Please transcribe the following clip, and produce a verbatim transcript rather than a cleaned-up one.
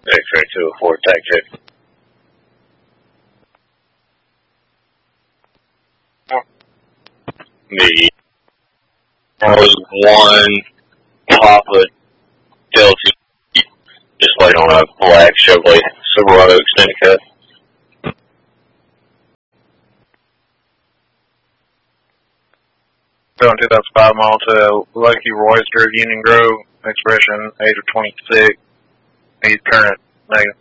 X-ray two oh four, tag check. Me. I was one Papa Delta, just waiting on a black Chevrolet Silverado extended cut. Going two thousand five mile to Lucky Royster of Union Grove, expression age of twenty-six. He's current negative.